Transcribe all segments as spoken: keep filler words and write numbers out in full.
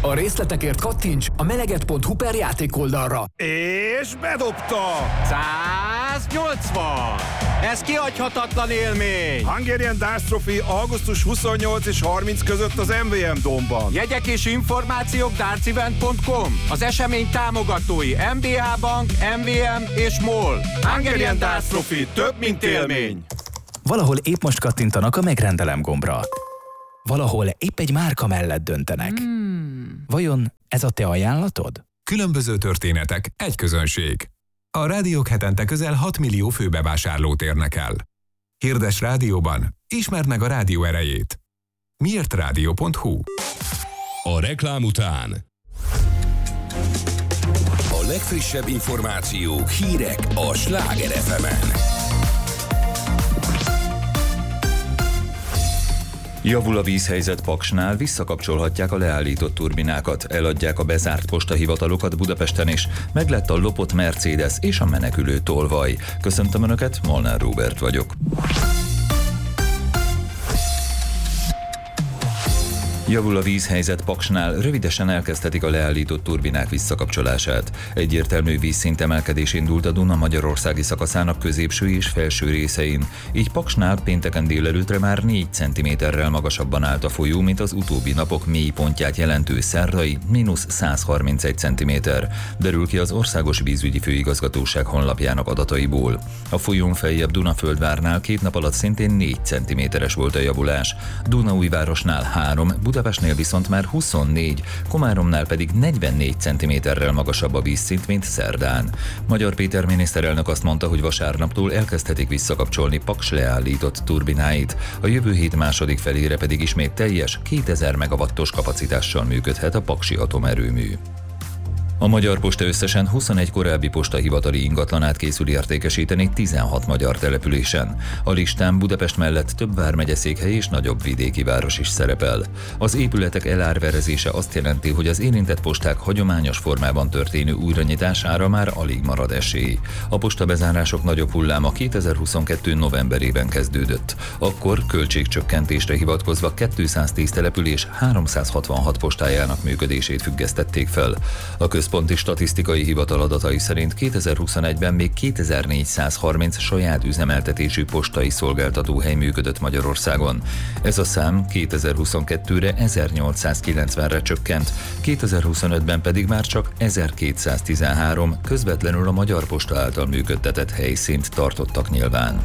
A részletekért kattints a meleget pont hu per játékoldalra. És bedobta! száznyolcvan! Ez kihagyhatatlan élmény! Hungarian Darts Trophy augusztus huszonnyolc és harminc között az em vé em Domban. Jegyek és információk dartsevent pont com. Az esemény támogatói em bé á Bank, em vé em és MOL. Hungarian Darts Trophy, több mint élmény! Valahol épp most kattintanak a megrendelem gombra. Valahol épp egy márka mellett döntenek. Hmm. Vajon ez a te ajánlatod? Különböző történetek, egy közönség. A rádiók hetente közel hat millió főbevásárlót érnek el. Hirdes rádióban, ismerd meg a rádió erejét. miért rádió pont hu. A reklám után a legfrissebb információk, hírek a Sláger ef emen. Javul a vízhelyzet Paksnál, visszakapcsolhatják a leállított turbinákat, eladják a bezárt postahivatalokat Budapesten is, meglett a lopott Mercedes és a menekülő tolvaj. Köszöntöm Önöket, Molnár Róbert vagyok. Javul a vízhelyzet Paksnál, rövidesen elkezdhetik a leállított turbinák visszakapcsolását. Egyértelmű vízszint emelkedés indult a Duna magyarországi szakaszának középső és felső részein. Így Paksnál pénteken délelőttre már négy centiméterrel magasabban állt a folyó, mint az utóbbi napok mélypontját jelentő szerdai mínusz száz harmincegy centiméter. Derül ki az Országos Vízügyi Főigazgatóság honlapjának adataiból. A folyón feljebb Dunaföldvárnál két nap alatt szintén négy centiméteres volt a javulás. Dunaújvárosnál három, Budapestnél viszont már huszonnégy, Komáromnál pedig negyvennégy centiméterrel magasabb a vízszint, mint szerdán. Magyar Péter miniszterelnök azt mondta, hogy vasárnaptól elkezdhetik visszakapcsolni Paks leállított turbináit, a jövő hét második felére pedig ismét teljes kétezer megawattos kapacitással működhet a paksi atomerőmű. A Magyar Posta összesen huszonegy korábbi postahivatali ingatlanát készül értékesíteni tizenhat magyar településen. A listán Budapest mellett több vármegyeszékhely és nagyobb vidéki város is szerepel. Az épületek elárverezése azt jelenti, hogy az érintett posták hagyományos formában történő újranyitására már alig marad esély. A postabezárások nagyobb hulláma kétezer-huszonkettő novemberében kezdődött. Akkor költségcsökkentésre hivatkozva kétszáztíz település háromszázhatvanhat postájának működését függesztették fel. A Központi Statisztikai Hivatal adatai szerint kétezer-huszonegyben még kétezer-négyszázharminc saját üzemeltetésű postai szolgáltatóhely működött Magyarországon. Ez a szám kétezer-huszonkettőre ezernyolcszázkilencvenre csökkent, kétezer-huszonötben pedig már csak ezerkétszáztizenhárom közvetlenül a Magyar Posta által működtetett helyszínt tartottak nyilván.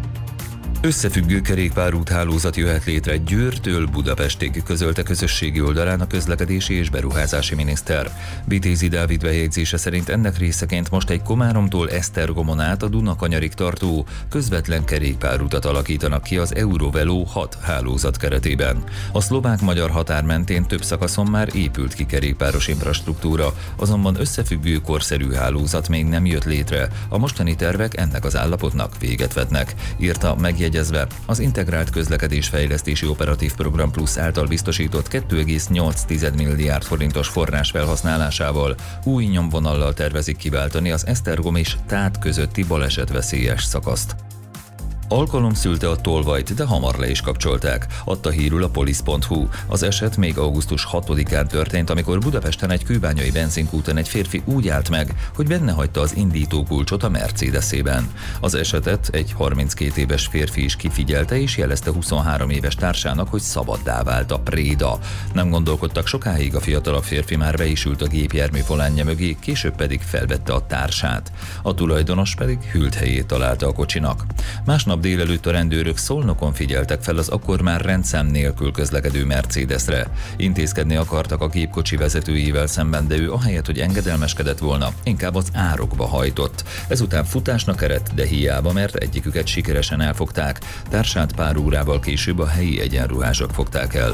Összefüggő kerékpárút hálózat jöhet létre Győrtől Budapestig, közölte közösségi oldalán a közlekedési és beruházási miniszter. Vitézi Dávid bejegyzése szerint ennek részeként most egy Komáromtól Esztergomon át a Dunakanyarig tartó közvetlen kerékpárutat alakítanak ki az Eurovelo hat hálózat keretében. A szlovák-magyar határ mentén több szakaszon már épült ki kerékpáros infrastruktúra, azonban összefüggő korszerű hálózat még nem jött létre. A mostani tervek ennek az állapotnak véget vetnek, írta meg Jegyezve, az Integrált Közlekedésfejlesztési Operatív Program Plusz által biztosított két egész nyolc milliárd forintos forrás felhasználásával új nyomvonallal tervezik kiváltani az Esztergom és Tát közötti balesetveszélyes szakaszt. Alkalom szülte a tolvajt, de hamar le is kapcsolták, adta hírül a polisz pont hu. Az eset még augusztus hatodikán történt, amikor Budapesten egy kőbányai benzinkúton egy férfi úgy állt meg, hogy benne hagyta az indítókulcsot a Mercedesében. Az esetet egy harminckét éves férfi is kifigyelte és jelezte huszonhárom éves társának, hogy szabaddá vált a préda. Nem gondolkodtak sokáig, a fiatalabb férfi már be is ült a gépjármű volánja mögé, később pedig felvette a társát. A tulajdonos pedig hűlt helyét találta a kocsinak. Másnap délelőtt a rendőrök Szolnokon figyeltek fel az akkor már rendszám nélkül közlekedő Mercedesre. Intézkedni akartak a gépkocsi vezetőjével szemben, de ő ahelyett, hogy engedelmeskedett volna, inkább az árokba hajtott. Ezután futásnak eredt, de hiába, mert egyiküket sikeresen elfogták. Társát pár órával később a helyi egyenruhások fogták el.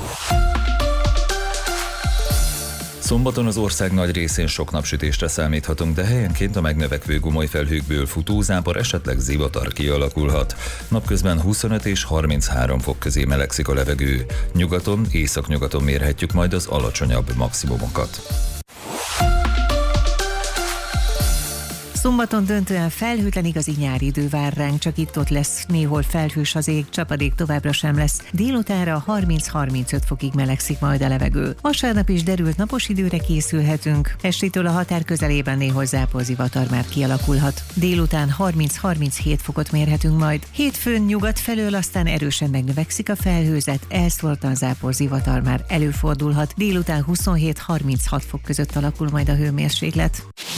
Szombaton az ország nagy részén sok napsütésre számíthatunk, de helyenként a megnövekvő gomolyfelhőkből futózápor, esetleg zivatar kialakulhat. Napközben huszonöt és harminchárom fok közé melegszik a levegő. Nyugaton, északnyugaton mérhetjük majd az alacsonyabb maximumokat. Szombaton döntően felhőtlen igazi nyári idő vár ránk, csak itt-ott lesz néhol felhős az ég, csapadék továbbra sem lesz. Délutánra harminc-harmincöt fokig melegszik majd a levegő. Vasárnap is derült napos időre készülhetünk. Estétől a határ közelében néhol záporzivatar már kialakulhat. Délután harminc-harminchét fokot mérhetünk majd. Hétfőn nyugat felől aztán erősen megnövekszik a felhőzet, elszórtan záporzivatar már előfordulhat. Délután huszonhét-harminchat fok között alakul majd a hőmérséklet.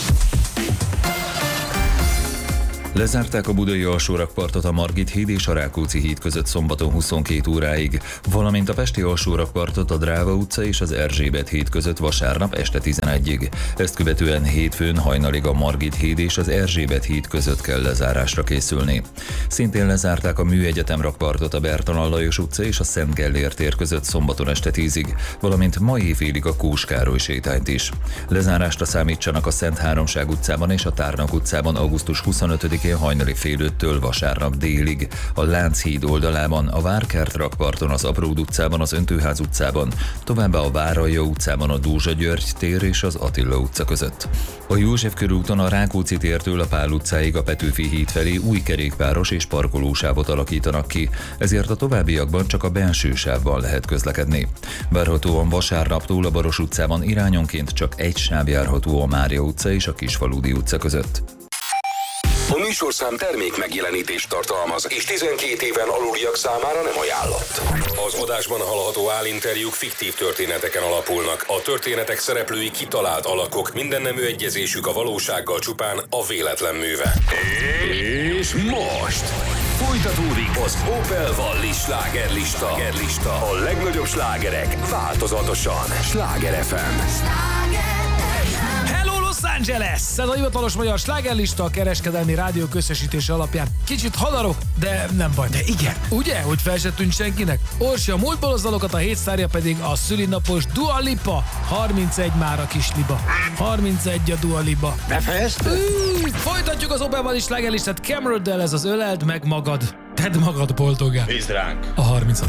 Lezárták a budai alsórakpartot a Margit híd és a Rákóczi híd között szombaton huszonkét óráig, valamint a pesti alsórakpartot a Dráva utca és az Erzsébet híd között vasárnap este tizenegyig. Ezt követően hétfőn hajnalig a Margit híd és az Erzsébet híd között kell lezárásra készülni. Szintén lezárták a Műegyetem rakpartot a Bertalan Lajos utca és a Szent Gellér tér között szombaton este tízig, valamint ma éjfélig a Kós Károly sétányt is. Lezárásra számítsanak a Szent Háromság utcában és a Tárnak utcában augusztus huszonötödikén hajnali fél öttől vasárnap délig, a Lánchíd oldalában, a Várkert rakparton, az Apród utcában, az Öntőház utcában, továbbá a Váralja utcában, a Dózsa György tér és az Attila utca között. A József körúton a Rákóczi tértől a Pál utcáig a Petőfi híd felé új kerékpáros és parkolósávot alakítanak ki, ezért a továbbiakban csak a belső sávban lehet közlekedni. Várhatóan vasárnaptól a Baros utcában irányonként csak egy sáv járható a Mária utca és a Kisfaludy utca között. A műsorszám termék megjelenítést tartalmaz, és tizenkét éven aluliak számára nem ajánlott. Az adásban hallható állinterjúk fiktív történeteken alapulnak. A történetek szereplői kitalált alakok, minden nemű egyezésük a valósággal csupán a véletlen műve. És most folytatódik az Opel Valli slágerlista. A legnagyobb slágerek változatosan. Sláger ef em. Hello Los Angeles! Ez a hivatalos magyar slágerlista a kereskedelmi rádió összesítése alapján. Kicsit hadarok, de nem baj. De igen, ugye, hogy fel se tűnt senkinek? Orsi a múltból az dalokat, a hét sztárja pedig a szülinapos Dua Lipa. harmincegy már a kis liba. harmincegy a Dua Lipa. Befejeztük? Folytatjuk az Opel Valli slágerlistát Cameron-del, ez az Öleld meg magad. Tedd magad boldoggá. Bízd ránk. A harminc